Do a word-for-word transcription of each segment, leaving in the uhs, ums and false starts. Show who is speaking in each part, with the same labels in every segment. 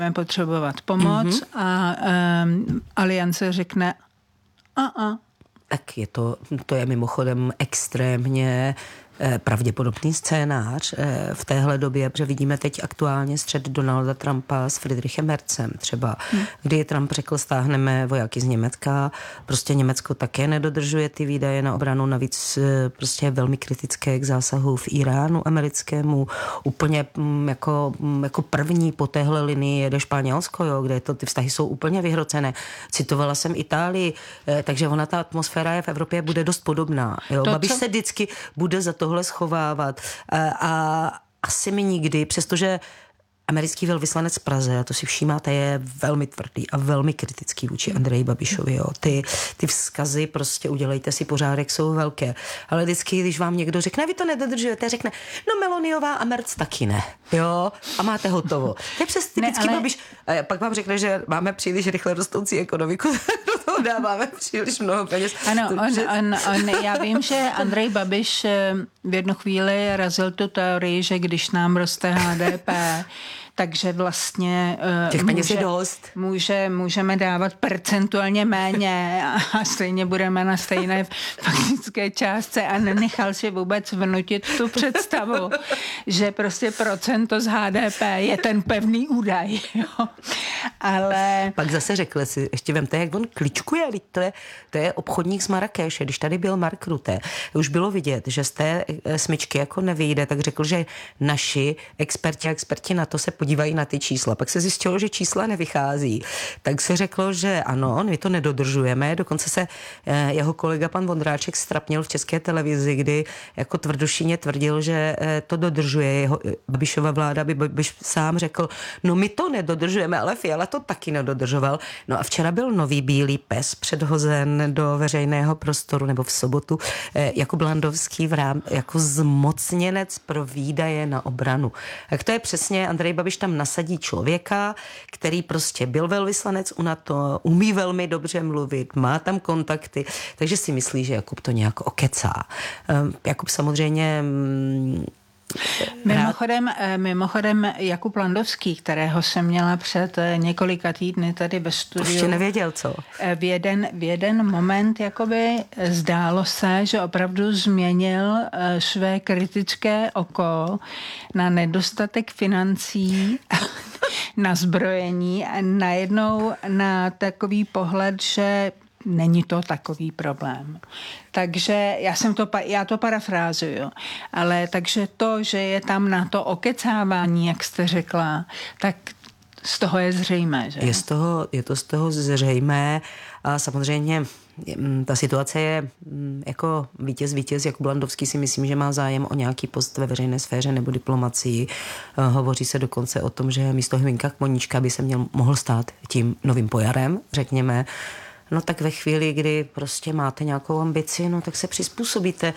Speaker 1: potřebovat pomoc mm-hmm. a um, Aliance řekne a a.
Speaker 2: Tak je to, to je mimochodem extrémně pravděpodobný scénář v téhle době, protože vidíme teď aktuálně střet Donalda Trumpa s Friedrichem Merzem třeba, hmm. kdy Trump řekl, stáhneme vojáky z Německa, prostě Německo také nedodržuje ty výdaje na obranu, navíc prostě je velmi kritické k zásahu v Iránu americkému, úplně jako, jako první po téhle linii jede Španělsko, jo, kde to, ty vztahy jsou úplně vyhrocené. Citovala jsem Itálii, takže ona, ta atmosféra je v Evropě bude dost podobná. Jo.
Speaker 1: To,
Speaker 2: Babiš
Speaker 1: co...
Speaker 2: se vždycky bude za tohle schovávat a, a asi mi nikdy, přestože americký velvyslanec v Praze, a to si všímáte, je velmi tvrdý a velmi kritický vůči Andreji Babišovi. Jo. Ty, ty vzkazy prostě udělejte si pořádek, jsou velké. Ale vždycky, když vám někdo řekne, vy to nedodržujete, řekne, no Meloniová a Merc taky ne. Jo, a máte hotovo. To je přes typický ale... Babiš. A pak vám řekne, že máme příliš rychle rostoucí ekonomiku, do toho dáváme příliš mnoho peněz.
Speaker 1: Ano,
Speaker 2: to,
Speaker 1: on,
Speaker 2: že...
Speaker 1: on, on, já vím, že Andrej Babiš v jednu chvíli razil tu teorii, že když nám roste H D P, takže vlastně
Speaker 2: těch peněz je dost.
Speaker 1: Může, můžeme dávat percentuálně méně a stejně budeme na stejné faktické částce a nenechal si vůbec vnutit tu představu, že prostě procento z H D P je ten pevný údaj. Jo. Ale...
Speaker 2: Pak zase řekl si, ještě vemte, jak on kličkuje, to je, to je obchodník z Marrakeše, když tady byl Mark Rutte, už bylo vidět, že z té smyčky jako nevyjde, tak řekl, že naši experti a experti na to se podívají na ty čísla. Pak se zjistilo, že čísla nevychází. Tak se řeklo, že ano, my to nedodržujeme. Dokonce se jeho kolega pan Vondráček strapnil v České televizi, kdy jako tvrdošíně tvrdil, že to dodržuje. Jeho Babišova vláda by Babiš sám řekl, no my to nedodržujeme, ale Fiala to taky nedodržoval. No a včera byl nový bílý pes předhozen do veřejného prostoru, nebo v sobotu, Jakub Landovský v rám, jako zmocněnec pro výdaje na obranu. Tak to je přesně, Andrej Babiš tam nasadí člověka, který prostě byl velvyslanec u NATO, umí velmi dobře mluvit, má tam kontakty, takže si myslí, že Jakub to nějak okecá. Jakub samozřejmě...
Speaker 1: Mimochodem, mimochodem Jakub Landovský, kterého jsem měla před několika týdny tady ve studiu.
Speaker 2: Ještě nevěděl, co?
Speaker 1: V jeden, v jeden moment jakoby zdálo se, že opravdu změnil své kritické oko na nedostatek financí, na zbrojení a najednou na takový pohled, že není to takový problém. Takže já jsem to, já to parafrázuju, ale takže to, že je tam na to okecávání, jak jste řekla, tak z toho je zřejmé, že?
Speaker 2: Je, z toho, je to z toho zřejmé a samozřejmě ta situace je jako vítěz, vítěz. Jakub Landovský si myslím, že má zájem o nějaký post ve veřejné sféře nebo diplomacii. Hovoří se dokonce o tom, že místo Hyvinka Kmoníčka by se měl, mohl stát tím novým Pojarem, řekněme. No tak ve chvíli, kdy prostě máte nějakou ambici, no tak se přizpůsobíte.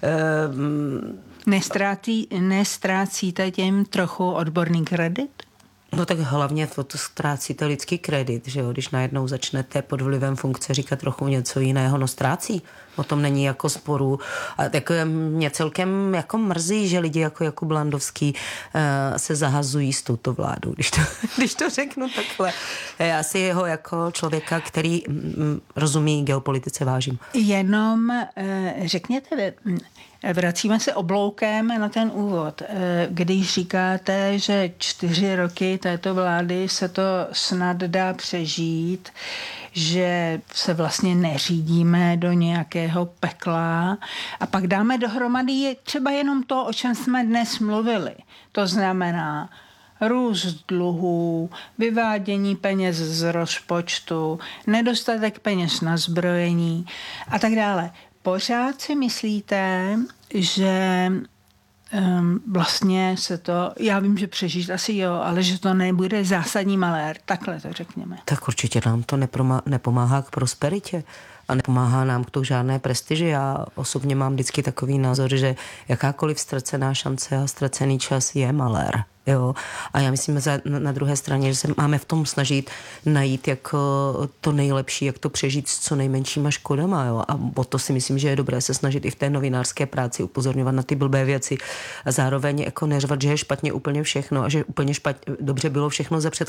Speaker 1: Nestrácí, nestrácíte tím trochu odborný kredit?
Speaker 2: No tak hlavně to, to ztrácíte lidský kredit, že jo, když najednou začnete pod vlivem funkce říkat trochu něco jiného, no ztrácí. O tom není jako sporu. A tak mě celkem jako mrzí, že lidi jako Jakub Landovský uh, se zahazují s touto vládou, když to, když to řeknu takhle. Já si jeho jako člověka, který mm, rozumí geopolitice, vážím.
Speaker 1: Jenom uh, řekněte, vracíme se obloukem na ten úvod. Když říkáte, že čtyři roky této vlády se to snad dá přežít, že se vlastně neřídíme do nějakého pekla a pak dáme dohromady třeba jenom to, o čem jsme dnes mluvili. To znamená růst dluhů, vyvádění peněz z rozpočtu, nedostatek peněz na zbrojení a tak dále. Pořád si myslíte, že um, vlastně se to, já vím, že přežít asi jo, ale že to nebude zásadní malér, takhle to řekněme.
Speaker 2: Tak určitě nám to neproma- nepomáhá k prosperitě a nepomáhá nám k tomu žádné prestiži. Já osobně mám vždycky takový názor, že jakákoliv ztracená šance a ztracený čas je malér. Jo. A já myslím že na druhé straně, že se máme v tom snažit najít jako to nejlepší, jak to přežít s co nejmenšíma škodama. Jo. A o to si myslím, že je dobré se snažit i v té novinářské práci upozorňovat na ty blbé věci a zároveň jako neřvat, že je špatně úplně všechno a že úplně špatně, dobře bylo všechno za před